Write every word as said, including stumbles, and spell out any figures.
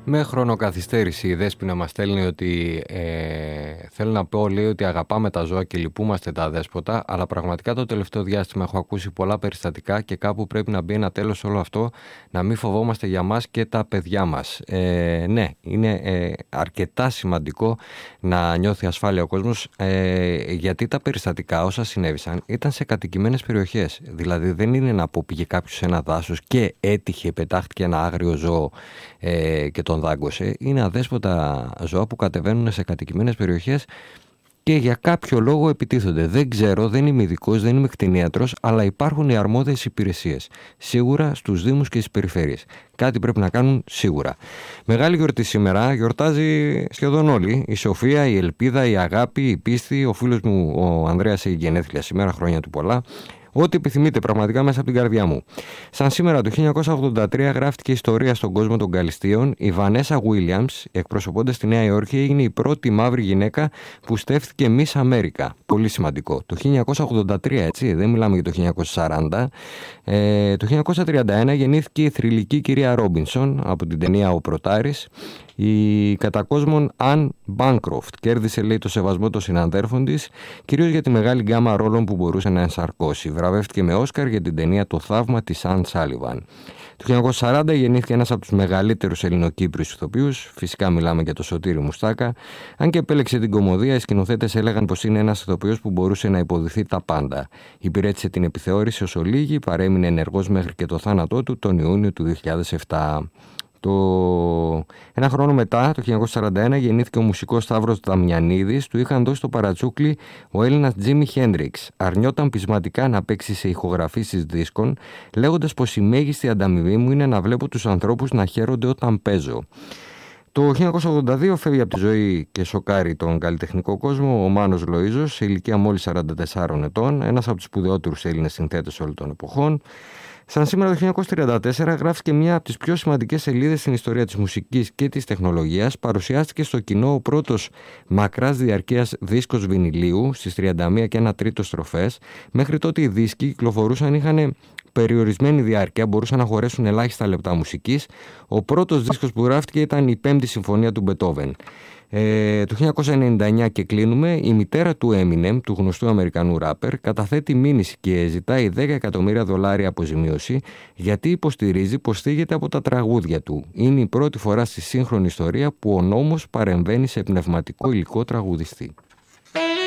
Με χρονοκαθυστέρηση η Δέσποινα μας στέλνει ότι ε, θέλω να πω, λέει, ότι αγαπάμε τα ζώα και λυπούμαστε τα αδέσποτα, αλλά πραγματικά το τελευταίο διάστημα έχω ακούσει πολλά περιστατικά και κάπου πρέπει να μπει ένα τέλος σε όλο αυτό, να μην φοβόμαστε για μας και τα παιδιά μας. Ε, ναι, είναι ε, αρκετά σημαντικό να νιώθει ασφάλεια ο κόσμος, ε, γιατί τα περιστατικά όσα συνέβησαν ήταν σε κατοικημένες περιοχές. Δηλαδή δεν είναι να πω πήγε κάποιος σε ένα δάσος και έτυχε, πετάχτηκε ένα άγριο ζώο ε, και τον δάγκωσε. Είναι αδέσποτα ζώα που κατεβαίνουν σε κατοικημένες περιοχές και για κάποιο λόγο επιτίθονται. Δεν ξέρω, δεν είμαι ειδικός, δεν είμαι κτηνίατρος, αλλά υπάρχουν οι αρμόδιες υπηρεσίες. Σίγουρα στους δήμους και στις περιφέρειες. Κάτι πρέπει να κάνουν σίγουρα. Μεγάλη γιορτή σήμερα, γιορτάζει σχεδόν όλοι. Η Σοφία, η Ελπίδα, η Αγάπη, η Πίστη. Ο φίλος μου ο Ανδρέας έχει γενέθλια σήμερα, χρόνια του πολλά. Ό,τι επιθυμείτε πραγματικά μέσα από την καρδιά μου. Σαν σήμερα το χίλια εννιακόσια ογδόντα τρία γράφτηκε ιστορία στον κόσμο των Καλυστείων. Η Βανέσα Γουίλιαμς, εκπροσωπώντας τη Νέα Υόρκη, έγινε η πρώτη μαύρη γυναίκα που στέφθηκε Miss Αμέρικα. Πολύ σημαντικό. Το χίλια εννιακόσια ογδόντα τρία, έτσι, δεν μιλάμε για το χίλια εννιακόσια σαράντα. Ε, το χίλια εννιακόσια τριάντα ένα γεννήθηκε η θρυλική κυρία Ρόμπινσον από την ταινία Ο Πρωτάρης. Η κατά κόσμον Αν Μπάνκροφτ κέρδισε, λέει, το σεβασμό των συναδέρφων της, κυρίως για τη μεγάλη γκάμα ρόλων που μπορούσε να ενσαρκώσει. Βραβεύτηκε με Όσκαρ για την ταινία Το Θαύμα της Αν Σάλιβαν. Το χίλια εννιακόσια σαράντα γεννήθηκε ένας από τους μεγαλύτερους ελληνοκύπριους ηθοποιούς. Φυσικά μιλάμε για το Σωτήρη Μουστάκα. Αν και επέλεξε την κωμωδία, οι σκηνοθέτες έλεγαν πως είναι ένας ηθοποιός που μπορούσε να υποδηθεί τα πάντα. Υπηρέτησε την επιθεώρηση ως ολίγη, παρέμεινε ενεργός μέχρι και το θάνατό του τον Ιούνιο του δύο χιλιάδες επτά. Το... Ένα χρόνο μετά, το χίλια εννιακόσια σαράντα ένα, γεννήθηκε ο μουσικός Σταύρος Δαμιανίδης. Του είχαν δώσει το παρατσούκλι ο Έλληνας Τζίμι Χέντριξ. Αρνιόταν πεισματικά να παίξει σε ηχογραφήσεις δίσκων, λέγοντας πως η μέγιστη ανταμοιβή μου είναι να βλέπω τους ανθρώπους να χαίρονται όταν παίζω. Το χίλια εννιακόσια ογδόντα δύο φεύγει από τη ζωή και σοκάρει τον καλλιτεχνικό κόσμο ο Μάνος Λοΐζος, σε ηλικία μόλις σαράντα τεσσάρων ετών, ένας από τους σπουδαιότερους Έλληνες συνθέτες όλων των εποχών. Σαν σήμερα το χίλια εννιακόσια τριάντα τέσσερα γράφτηκε μια από τις πιο σημαντικές σελίδες στην ιστορία της μουσικής και της τεχνολογίας. Παρουσιάστηκε στο κοινό ο πρώτος μακράς διαρκείας δίσκος βινιλίου στις τριάντα μία και ένα τρίτο στροφές. Μέχρι τότε οι δίσκοι κυκλοφορούσαν, είχαν περιορισμένη διάρκεια, μπορούσαν να χωρέσουν ελάχιστα λεπτά μουσικής. Ο πρώτος δίσκος που γράφτηκε ήταν η Πέμπτη Συμφωνία του Μπετόβεν. Ε, το χίλια εννιακόσια ενενήντα εννιά και κλείνουμε, η μητέρα του Eminem, του γνωστού Αμερικανού ράπερ, καταθέτει μήνυση και ζητάει δέκα εκατομμύρια δολάρια αποζημίωση γιατί υποστηρίζει πως θίγεται από τα τραγούδια του. Είναι η πρώτη φορά στη σύγχρονη ιστορία που ο νόμος παρεμβαίνει σε πνευματικό υλικό τραγουδιστή.